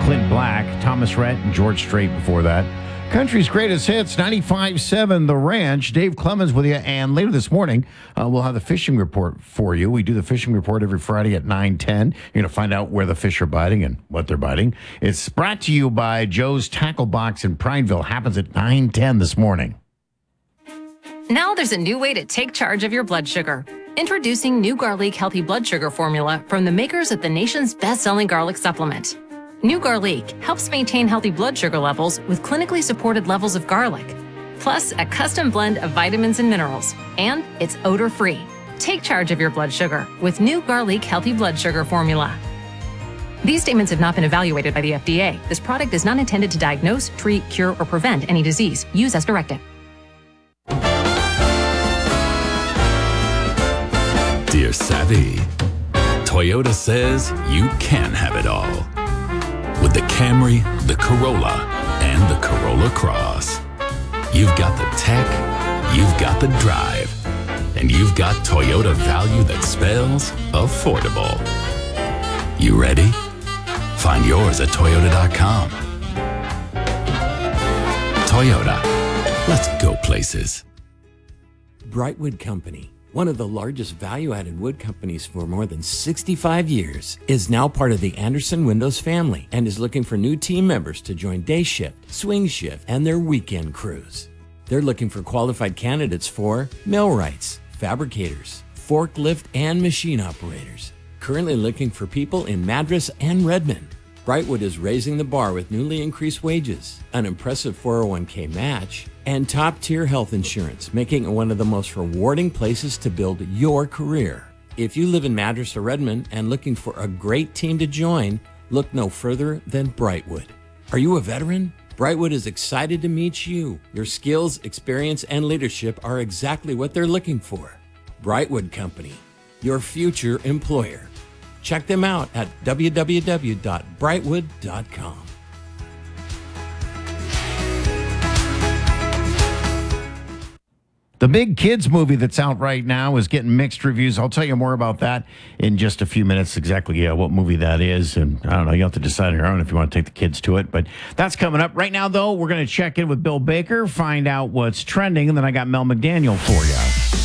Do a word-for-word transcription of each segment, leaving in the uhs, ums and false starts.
Clint Black, Thomas Rhett, and George Strait before that. Country's greatest hits, ninety-five seven The Ranch. Dave Clemens with you. And later this morning, uh, we'll have the fishing report for you. We do the fishing report every Friday at nine ten. You're going to find out where the fish are biting and what they're biting. It's brought to you by Joe's Tackle Box in Prineville. Happens at nine ten this morning. Now there's a new way to take charge of your blood sugar. Introducing new Garlic Healthy Blood Sugar Formula from the makers of the nation's best-selling garlic supplement. New Garlic helps maintain healthy blood sugar levels with clinically supported levels of garlic, plus a custom blend of vitamins and minerals, and it's odor-free. Take charge of your blood sugar with New Garlic Healthy Blood Sugar Formula. These statements have not been evaluated by the F D A. This product is not intended to diagnose, treat, cure, or prevent any disease. Use as directed. Dear Savvy, Toyota says you can have it all. With the Camry, the Corolla, and the Corolla Cross. You've got the tech, you've got the drive, and you've got Toyota value that spells affordable. You ready? Find yours at Toyota dot com. Toyota, let's go places. Brightwood Company, one of the largest value-added wood companies for more than sixty-five years, is now part of the Anderson Windows family and is looking for new team members to join day shift, swing shift, and their weekend crews. They're looking for qualified candidates for millwrights, fabricators, forklift, and machine operators. Currently looking for people in Madras and Redmond. Brightwood is raising the bar with newly increased wages, an impressive four oh one k match, and top-tier health insurance, making it one of the most rewarding places to build your career. If you live in Madras or Redmond and looking for a great team to join, look no further than Brightwood. Are you a veteran? Brightwood is excited to meet you. Your skills, experience, and leadership are exactly what they're looking for. Brightwood Company, your future employer. Check them out at w w w dot brightwood dot com. The big kids movie that's out right now is getting mixed reviews. I'll tell you more about that in just a few minutes, exactly yeah, what movie that is. And I don't know, you have to decide on your own if you want to take the kids to it. But that's coming up. Right now, though, we're going to check in with Bill Baker, find out what's trending, and then I got Mel McDaniel for you.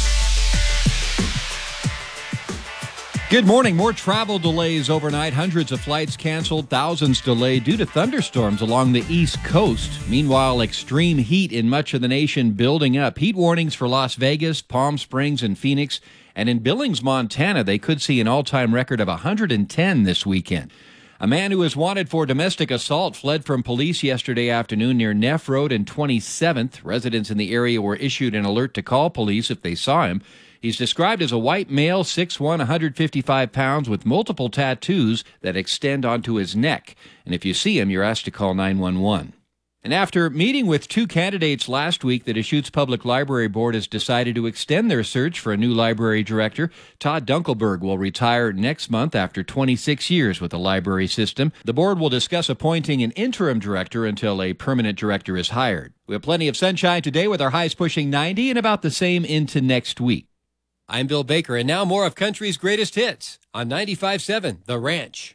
Good morning. More travel delays overnight. Hundreds of flights canceled, thousands delayed due to thunderstorms along the East Coast. Meanwhile, extreme heat in much of the nation building up. Heat warnings for Las Vegas, Palm Springs, and Phoenix. And in Billings, Montana, they could see an all-time record of one hundred ten this weekend. A man who is wanted for domestic assault fled from police yesterday afternoon near Neff Road and twenty-seventh. Residents in the area were issued an alert to call police if they saw him. He's described as a white male, six foot one, one hundred fifty-five pounds, with multiple tattoos that extend onto his neck. And if you see him, you're asked to call nine one one. And after meeting with two candidates last week, the Deschutes Public Library Board has decided to extend their search for a new library director. Todd Dunkelberg will retire next month after twenty-six years with the library system. The board will discuss appointing an interim director until a permanent director is hired. We have plenty of sunshine today with our highs pushing ninety and about the same into next week. I'm Bill Baker, and now more of country's greatest hits on ninety-five seven The Ranch.